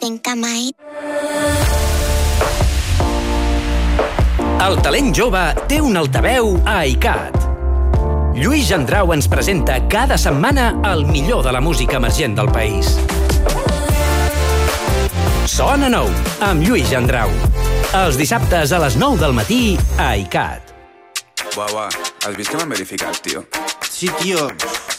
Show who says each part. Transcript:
Speaker 1: Think I might.
Speaker 2: El talent jove té un altaveu a ICAT. Lluís Gendrau ens presenta cada setmana el millor de la música emergent del país. Sona nou, amb Lluís Gendrau. Els dissabtes a les 9 del matí a ICAT.
Speaker 3: Buah, has vist que m'han verificat, tio?
Speaker 4: Sí, tio.